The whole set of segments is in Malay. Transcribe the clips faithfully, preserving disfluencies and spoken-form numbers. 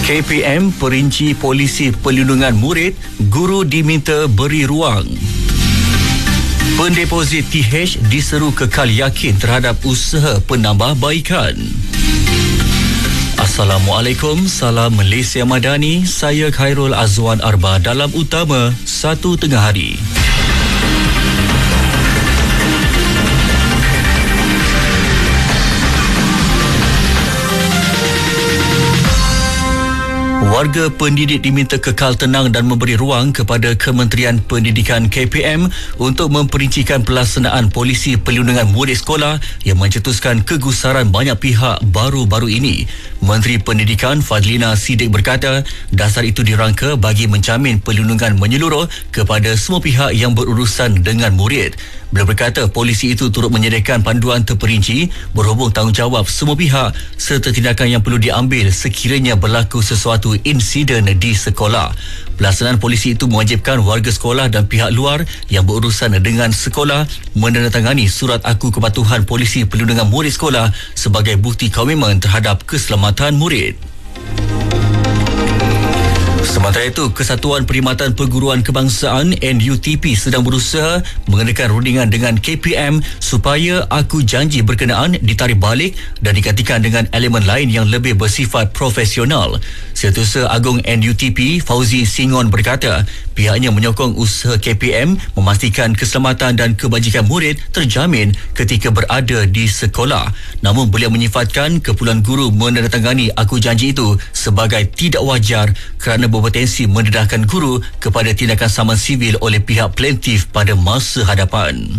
K P M perinci polisi pelindungan murid, guru diminta beri ruang. Pendeposit T H diseru kekal yakin terhadap usaha penambahbaikan. Assalamualaikum, salam Malaysia Madani. Saya Khairul Azwan Arba dalam utama satu tengah hari. Warga pendidik diminta kekal tenang dan memberi ruang kepada Kementerian Pendidikan K P M untuk memperincikan pelaksanaan polisi pelindungan murid sekolah yang mencetuskan kegusaran banyak pihak baru-baru ini. Menteri Pendidikan Fadlina Siddiq berkata, dasar itu dirangka bagi menjamin perlindungan menyeluruh kepada semua pihak yang berurusan dengan murid. Beliau berkata polisi itu turut menyediakan panduan terperinci berhubung tanggungjawab semua pihak serta tindakan yang perlu diambil sekiranya berlaku sesuatu insiden di sekolah. Pelaksanaan polisi itu mewajibkan warga sekolah dan pihak luar yang berurusan dengan sekolah menandatangani surat aku kepatuhan polisi pelindungan murid sekolah sebagai bukti komitmen terhadap keselamatan murid. Sementara itu, Kesatuan Perkhidmatan Perguruan Kebangsaan N U T P sedang berusaha mengenakan rundingan dengan K P M supaya aku janji berkenaan ditarik balik dan digantikan dengan elemen lain yang lebih bersifat profesional. Setiausaha Agung N U T P Fauzi Singon berkata, pihaknya menyokong usaha K P M memastikan keselamatan dan kebajikan murid terjamin ketika berada di sekolah. Namun beliau menyifatkan keperluan guru menandatangani aku janji itu sebagai tidak wajar kerana berpotensi mendedahkan guru kepada tindakan saman sivil oleh pihak plaintif pada masa hadapan.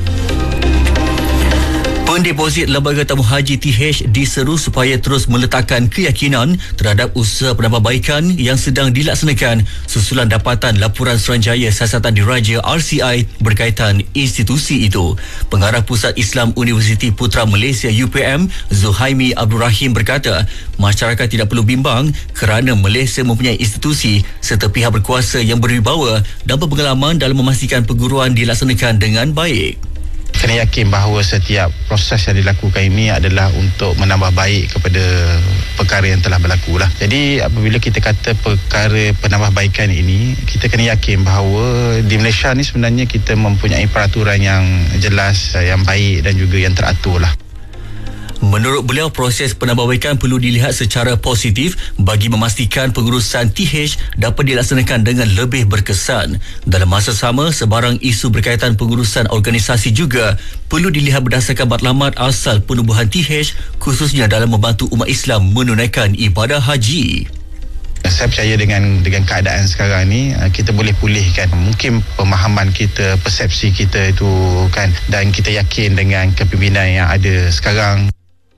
Pendeposit Lembaga Tamu Haji T H diseru supaya terus meletakkan keyakinan terhadap usaha penambahbaikan yang sedang dilaksanakan susulan dapatan laporan Suruhanjaya Siasatan Diraja R C I berkaitan institusi itu. Pengarah Pusat Islam Universiti Putra Malaysia U P M Zuhaimi Abdul Rahim berkata, masyarakat tidak perlu bimbang kerana Malaysia mempunyai institusi serta pihak berkuasa yang berwibawa dan berpengalaman dalam memastikan perguruan dilaksanakan dengan baik. Kena yakin bahawa setiap proses yang dilakukan ini adalah untuk menambah baik kepada perkara yang telah berlaku lah. Jadi apabila kita kata perkara penambahbaikan ini, kita kena yakin bahawa di Malaysia ni sebenarnya kita mempunyai peraturan yang jelas, yang baik dan juga yang teratur lah. Menurut beliau, proses penambahbaikan perlu dilihat secara positif bagi memastikan pengurusan T H dapat dilaksanakan dengan lebih berkesan. Dalam masa sama, sebarang isu berkaitan pengurusan organisasi juga perlu dilihat berdasarkan matlamat asal penubuhan T H, khususnya dalam membantu umat Islam menunaikan ibadah haji. Saya percaya dengan dengan keadaan sekarang ni kita boleh pulihkan mungkin pemahaman kita, persepsi kita itu kan, dan kita yakin dengan kepimpinan yang ada sekarang.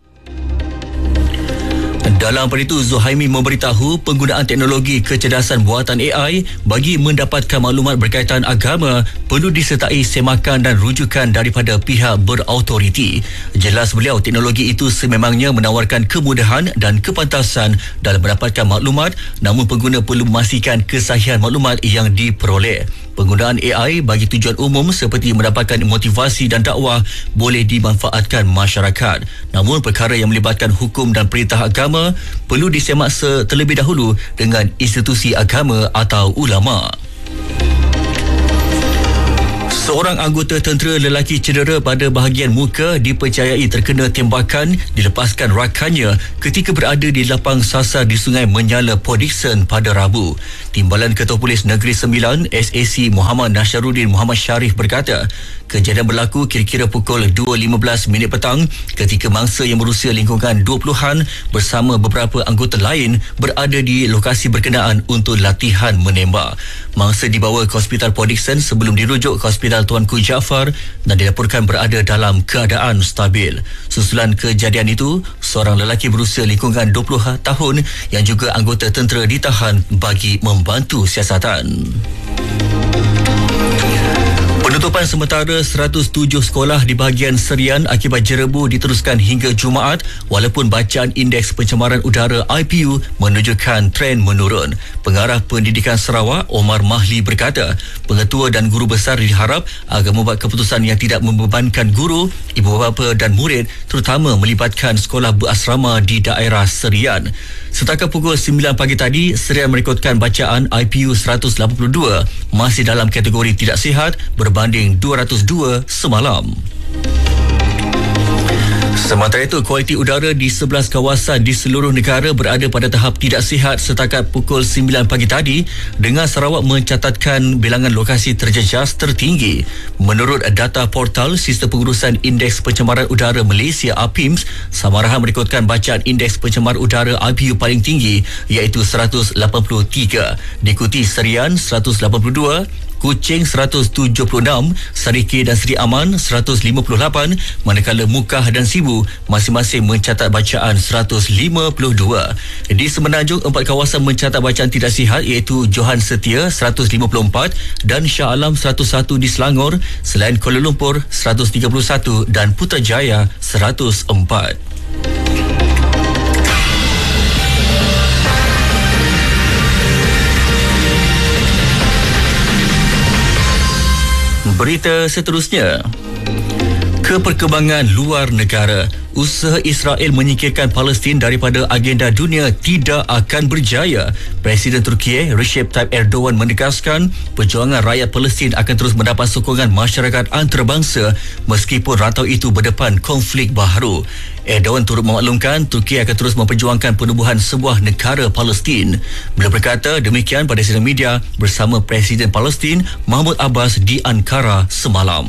Dalam pada itu, Zuhaimi memberitahu penggunaan teknologi kecerdasan buatan A I bagi mendapatkan maklumat berkaitan agama perlu disertai semakan dan rujukan daripada pihak berautoriti. Jelas beliau, teknologi itu sememangnya menawarkan kemudahan dan kepantasan dalam mendapatkan maklumat, namun pengguna perlu memastikan kesahihan maklumat yang diperoleh. Penggunaan A I bagi tujuan umum seperti mendapatkan motivasi dan dakwah boleh dimanfaatkan masyarakat. Namun perkara yang melibatkan hukum dan perintah agama perlu disemak terlebih dahulu dengan institusi agama atau ulama. Seorang anggota tentera lelaki cedera pada bahagian muka dipercayai terkena tembakan dilepaskan rakannya ketika berada di lapang sasar di Sungai Menyala, Port Dickson pada Rabu. Timbalan Ketua Polis Negeri Sembilan S A C Muhammad Nasharuddin Muhammad Sharif berkata, kejadian berlaku kira-kira pukul dua lima belas minit petang ketika mangsa yang berusia lingkungan dua puluhan bersama beberapa anggota lain berada di lokasi berkenaan untuk latihan menembak. Mangsa dibawa ke Hospital Port Dickson sebelum dirujuk ke Hospital Tuanku Jaafar dan dilaporkan berada dalam keadaan stabil. Susulan kejadian itu, seorang lelaki berusia lingkungan dua puluh tahun yang juga anggota tentera ditahan bagi membantu siasatan. Penutupan sementara seratus tujuh sekolah di bahagian Serian akibat jerebu diteruskan hingga Jumaat walaupun bacaan indeks pencemaran udara I P U menunjukkan tren menurun. Pengarah Pendidikan Sarawak Omar Mahli berkata, pengetua dan guru besar diharap agar membuat keputusan yang tidak membebankan guru, ibu bapa dan murid, terutama melibatkan sekolah berasrama di daerah Serian. Setakat pukul sembilan pagi tadi, Serian merekodkan bacaan I P U seratus lapan puluh dua, masih dalam kategori tidak sihat berbanding dua ratus dua semalam. Sementara itu, kualiti udara di sebelas kawasan di seluruh negara berada pada tahap tidak sihat setakat pukul sembilan pagi tadi, dengan Sarawak mencatatkan bilangan lokasi terjejas tertinggi. Menurut data portal Sistem Pengurusan Indeks Pencemaran Udara Malaysia A P I M S, Samarahan merekodkan bacaan indeks pencemar udara I P U paling tinggi iaitu seratus lapan puluh tiga, diikuti Serian seratus lapan puluh dua, Kuching seratus tujuh puluh enam, Sariki dan Seri Aman seratus lima puluh lapan, manakala Mukah dan Sibu masing-masing mencatat bacaan seratus lima puluh dua. Di Semenanjung, empat kawasan mencatat bacaan tidak sihat iaitu Johan Setia seratus lima puluh empat dan Shah Alam seratus satu di Selangor, selain Kuala Lumpur seratus tiga puluh satu dan Putrajaya seratus empat. Berita seterusnya. Keperkembangan luar negara. Usaha Israel menyingkirkan Palestin daripada agenda dunia tidak akan berjaya. Presiden Turki Recep Tayyip Erdogan menegaskan perjuangan rakyat Palestin akan terus mendapat sokongan masyarakat antarabangsa meskipun rantau itu berdepan konflik baharu. Erdogan turut memaklumkan Turki akan terus memperjuangkan penubuhan sebuah negara Palestin. Beliau berkata demikian pada sidang media bersama Presiden Palestin Mahmud Abbas di Ankara semalam.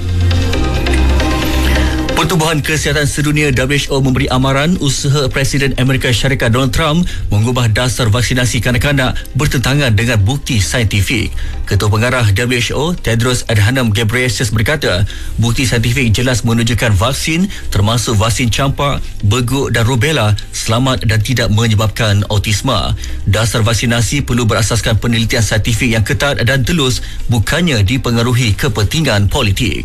Pertubuhan Kesihatan Sedunia W H O memberi amaran usaha Presiden Amerika Syarikat Donald Trump mengubah dasar vaksinasi kanak-kanak bertentangan dengan bukti saintifik. Ketua Pengarah W H O Tedros Adhanom Ghebreyesus berkata, bukti saintifik jelas menunjukkan vaksin termasuk vaksin campak, beguk dan rubella selamat dan tidak menyebabkan autisma. Dasar vaksinasi perlu berasaskan penelitian saintifik yang ketat dan telus, bukannya dipengaruhi kepentingan politik.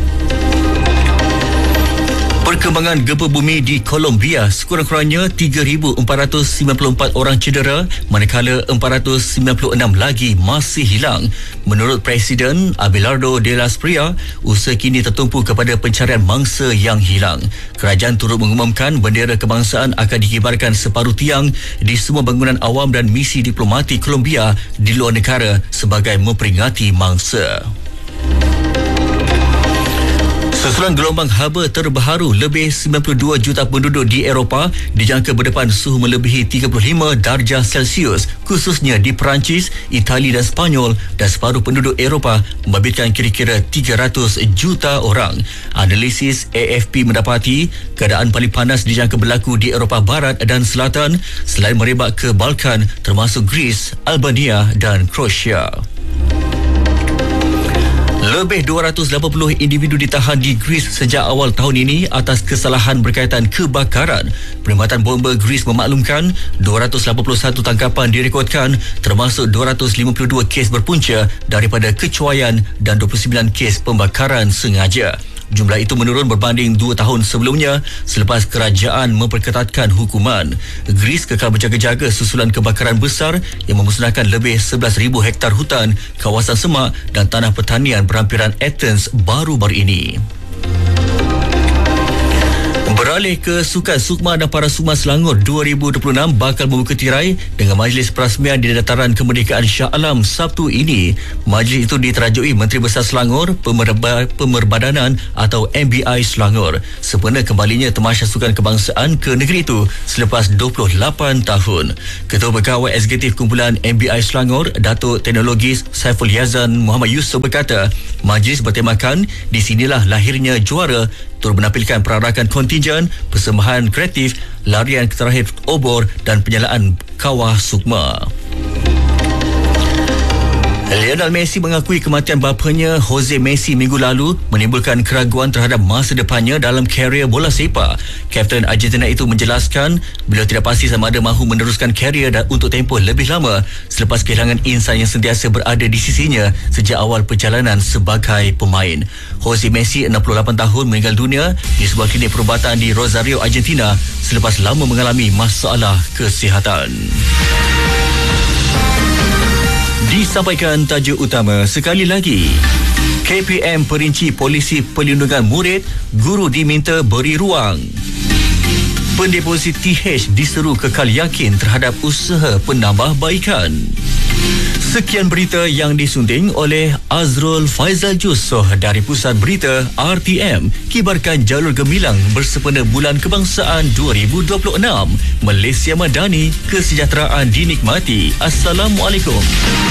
Perkembangan gempa bumi di Colombia, sekurang-kurangnya tiga ribu empat ratus sembilan puluh empat orang cedera manakala empat ratus sembilan puluh enam lagi masih hilang. Menurut Presiden Abelardo de la Espriella, usaha kini tertumpu kepada pencarian mangsa yang hilang. Kerajaan turut mengumumkan bendera kebangsaan akan dikibarkan separuh tiang di semua bangunan awam dan misi diplomatik Colombia di luar negara sebagai memperingati mangsa. Susulan gelombang haba terbaru, lebih sembilan puluh dua juta penduduk di Eropah dijangka berdepan suhu melebihi tiga puluh lima darjah Celsius, khususnya di Perancis, Itali dan Sepanyol, dan separuh penduduk Eropah membabitkan kira-kira tiga ratus juta orang. Analisis A F P mendapati keadaan paling panas dijangka berlaku di Eropah Barat dan Selatan selain merebak ke Balkan termasuk Greece, Albania dan Croatia. Lebih dua ratus lapan puluh individu ditahan di Greece sejak awal tahun ini atas kesalahan berkaitan kebakaran. Perkhidmatan Bomba Greece memaklumkan dua ratus lapan puluh satu tangkapan direkodkan termasuk dua ratus lima puluh dua kes berpunca daripada kecuaian dan dua puluh sembilan kes pembakaran sengaja. Jumlah itu menurun berbanding dua tahun sebelumnya selepas kerajaan memperketatkan hukuman. Greece kekal berjaga-jaga susulan kebakaran besar yang memusnahkan lebih sebelas ribu hektar hutan, kawasan semak dan tanah pertanian berhampiran Athens baru-baru ini. Beralih ke Sukan, Sukma dan Parasukma Selangor dua ribu dua puluh enam bakal membuka tirai dengan majlis perasmian di Dataran Kemerdekaan Shah Alam Sabtu ini. Majlis itu diterajui Menteri Besar Selangor, Pemerba, Pemerbadanan atau M B I Selangor, sempena kembalinya Tamasya Sukan Kebangsaan ke negeri itu selepas dua puluh lapan tahun. Ketua Pegawai Eksekutif Kumpulan M B I Selangor, Datuk Teknologis Saiful Yazan Muhammad Yusof berkata, majlis bertemakan di sinilah lahirnya juara, turut menampilkan perarakan kontingen, persembahan kreatif, larian terakhir obor dan penyalaan kawah sukma. Lionel Messi mengakui kematian bapanya Jose Messi minggu lalu menimbulkan keraguan terhadap masa depannya dalam karier bola sepak. Kapten Argentina itu menjelaskan beliau tidak pasti sama ada mahu meneruskan karier dan untuk tempoh lebih lama selepas kehilangan insan yang sentiasa berada di sisinya sejak awal perjalanan sebagai pemain. Jose Messi, enam puluh lapan tahun, meninggal dunia di sebuah klinik perubatan di Rosario, Argentina selepas lama mengalami masalah kesihatan. Disampaikan tajuk utama sekali lagi. K P M perinci polisi pelindungan murid, guru diminta beri ruang. Pendeposit T H diseru kekal yakin terhadap usaha penambahbaikan. Sekian berita yang disunting oleh Azrul Faizal Jusoh dari Pusat Berita R T M. Kibarkan jalur gemilang bersempena Bulan Kebangsaan dua ribu dua puluh enam. Malaysia Madani, kesejahteraan dinikmati. Assalamualaikum.